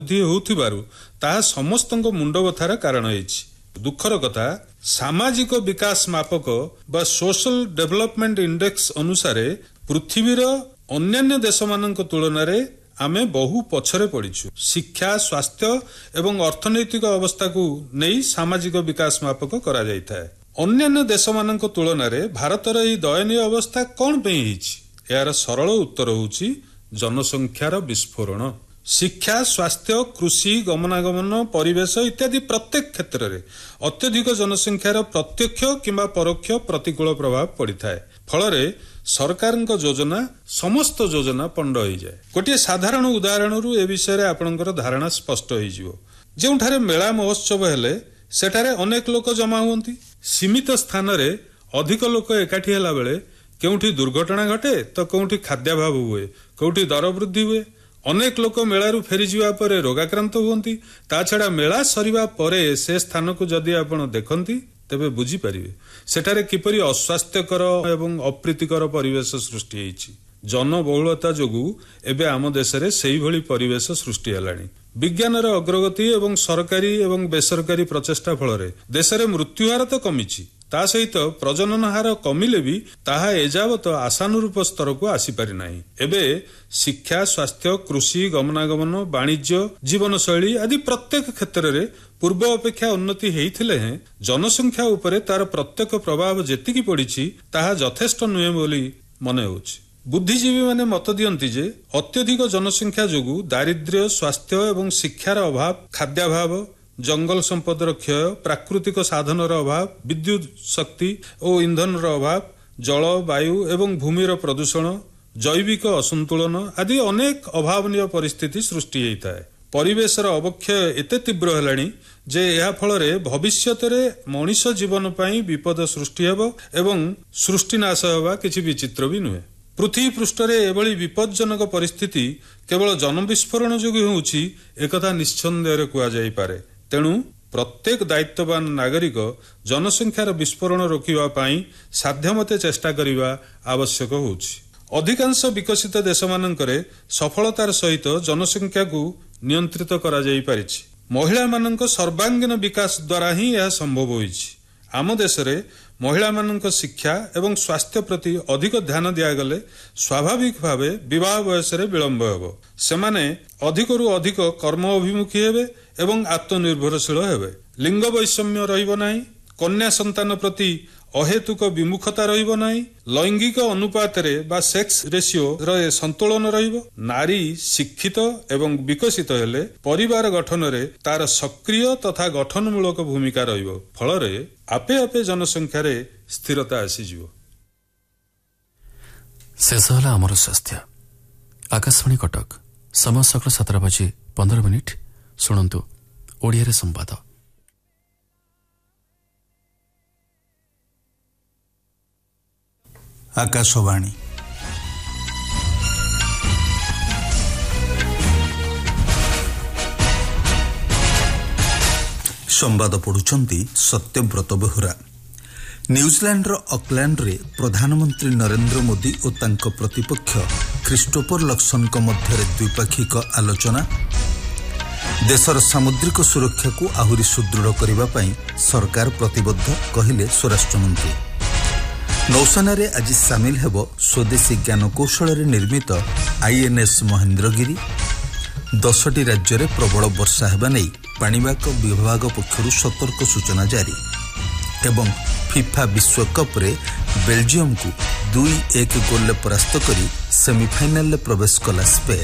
होउथिबारु ताहा समस्तक मुंडबथार कारण होइछि। दुखर कथा सामाजिक विकास मापक बा सोशल डेवलपमेंट इंडेक्स अनुसार पृथ्वीर अन्य देश मानक तुलन में आमे बहु पछरे पड़ीछु। शिक्षा, स्वास्थ्य एवं अर्थनैतिक अवस्था को नहीं सामाजिक विकास मापक करा जायथाय। अन्य देश मानक तुलन में भारतर यह दयनीय अवस्था कौन पे हिछि? यार सरल उत्तर होउछि जनसंख्यार विस्फोरण। शिक्षा, स्वास्थ्य, कृषि, गमनागमन, परिवेश इत्यादि प्रत्येक क्षेत्र में अत्यधिक जनसंख्यार प्रत्यक्ष किंबा परोक्ष प्रतिकूल प्रभाव पड़िथाय। फलरे सरकार योजना समस्त योजना पंड हो जाए। गोटे साधारण उदाहरण ए विषय आपणकर धारणा स्पष्ट हो। जोठारे मेला महोत्सव हेले सेठारे अनेक लोक जमा हुअंती। सीमित स्थान रे अधिक लोक एकाठी होला बेले केउठी दुर्घटना घटे तो केउठी खाद्याभाव हुए, केउठी दर वृद्धि हुए। अनेक लोक मेलारू फेरी जीवा परे रोगाक्रांत हुअंती। ता छड़ा मेला सरीबा परे से स्थान को जदि आपण देखंती तेबे बुझी परिवे सेठारे किपरि अस्वास्थ्यकर एवं अप्रीतिकर परिवेश सृष्टि होइछि। जनबहुलता जोगु एबे आम देश रे सेही भली परिवेश सृष्टि हेलानी। विज्ञानर अग्रगति एवं सरकारी एवं बेसरकारी प्रचेष्टा फलरे देश रे मृत्युहार तो कमिछि, ता सहित प्रजनन हार कमिले भी ताहा एजावत आशानुरूप स्तर को आसी पारि नाही। एबे शिक्षा, स्वास्थ्य, कृषि, गमनागमन, वाणिज्य, जीवनशैली आदि प्रत्येक क्षेत्र में पूर्व अपेक्षा उन्नति हेइथिले हैं जनसंख्या उपरे तार प्रत्यक्ष प्रभाव जेतिकी पड़िछि ताहा यथेष्ट नुहे बोली मने होछि। बुद्धिजीवी माने मत दियंती जे अत्यधिक जनसंख्या जोगु दारिद्र्य, स्वास्थ्य एवं शिक्षार अभाव, खाद्याभाव, जंगल संपदर क्षय, प्राकृतिक साधनर अभाव, विद्युत शक्ति और इंधनर अभाव, जल, वायु एवं भूमिर प्रदूषण, जैविक असंतुलन आदि अनेक अभावनीय परिस्थिति सृष्टि होइताय। परिवेशर अवक्षय एते तीव्र हेलानी जे एहा फलरे भविष्यत रे मनुष्य जीवन पई विपद सृष्टि हेबो एवं सृष्टिनाश हेबा किछि विचित्र भी नुहे। पृथ्वी पृष्ठ रे एभली विपज्जनक परिस्थिति केवल जनविस्फोरण जोगु होउछि एकथा निश्चंदेह कुआ जाई पारे। तेणु प्रत्येक दायित्ववान नागरिक जनसंख्यार विस्फोरण रोकिबा पई साध्यमते चेष्टा करिबा आवश्यक होउछि। अधिकांश विकसित देश मानकरे सफलतार सहित जनसंख्या को नियंत्रित करा जाई पारिछि। महिला मानक सर्वांगीन विकास द्वारा ही यह संभव होइछि। आम देश रे महिला मानक शिक्षा एवं स्वास्थ्य प्रति अधिक ध्यान दियागले स्वाभाविक भावे विवाह बयस रे विलंब हेबो। सेमाने अधिकरु अधिक कर्म अभिमुखी हेबे एवं आत्मनिर्भरशील हेबे। लिंग वैषम्य रहिबो नाही। कन्या संतान प्रति अहेतुक विमुखता रहिबो नाही। लैंगिक अनुपात रे बा सेक्स रेशियो रे संतुलन रहिबो। नारी शिक्षित एवं विकसित हेले परिवार गठन रे तार सक्रिय तथा गठनमूलक भूमिका रहिबो। फलरे आपे आपे जनसंख्या रे स्थिरता आसी जिवो। शेष होला हमर स्वास्थ्य। आकाशवाणी कटक समय सकाळ 7:15 शुणंतु ओडिया रे संवाद। आकाशवाणी संवाद पढ़ुचंती सत्यव्रत बेहुरा। न्यूजीलैंडर ऑकलैंड रे प्रधानमंत्री नरेंद्र मोदी और तांको प्रतिपक्ष क्रिस्टोफर लक्सन मध्य द्विपाक्षिक आलोचना। देशर सामुद्रिक सुरक्षा को आहुरी सुदृढ़ करने सरकार प्रतिबद्ध कहिले स्वराष्ट्र मंत्री। नौसेना रे आज सामिल हेबो स्वदेशी ज्ञानकौशल निर्मित आईएनएस महेंद्रगिरी। 10टी राज्य रे प्रबल वर्षा हेबा नै पाणीपाग विभाग पक्षरु सतर्क सूचना जारी। एवं फिफा विश्वकप रे बेल्जियम को 2-1 गोल परास्त करी सेमीफाइनल प्रवेश कला स्पेन।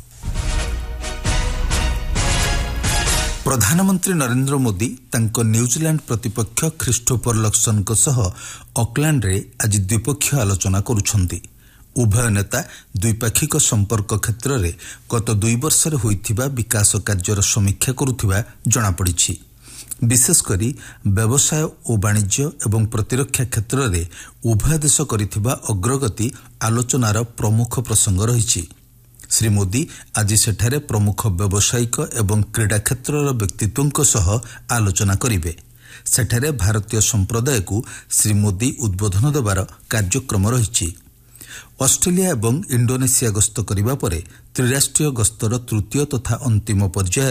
प्रधानमंत्री नरेंद्र मोदी तांको न्यूजीलैंड प्रतिपक्ष क्रिस्टोफर लक्सन सह ऑकलैंड रे आज द्विपक्षीय आलोचना करुछंती। उभय नेता द्विपाक्षिक संपर्क क्षेत्र में गत 2 वर्ष होइथिबा विकास कार्यर समीक्षा करुथिबा जणा पड़िछि। विशेषकर व्यवसाय और वाणिज्य एवं प्रतिरक्षा क्षेत्र में उभय देश करिथिबा अग्रगति आलोचनार प्रमुख प्रसंग रहिछि। श्री मोदी आज सेठारे प्रमुख व्यावसायिक एवं क्रीड़ा क्षेत्रर व्यक्तित्वों सह आलोचना करिवे। सेठारे भारतीय संप्रदाय को श्री मोदी उद्बोधन देवार कार्यक्रम रहिछि। ऑस्ट्रेलिया एवं इंडोनेशिया गस्त करिबा परे त्रिराष्ट्रीय गस्तर तृतीय तथा अंतिम पर्याय